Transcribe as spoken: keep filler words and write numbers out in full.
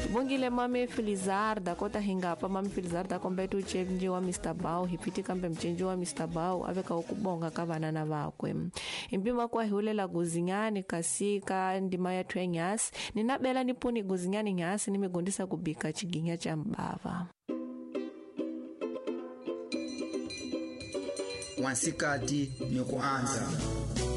Bongile mami Felizarda kota hingapa mami Felizarda kombetu chenji wa mister Bao hipiti kambe mchenji wa mister Bao aveka ukubonga kavanana vakwe. Impima kwa hiulela guzinyani kasika ndima ya twenyasi ninabela nipuni guzinyani nyasi nimegondisa kubika chiginya cha mbava. Wansikati ni kuanza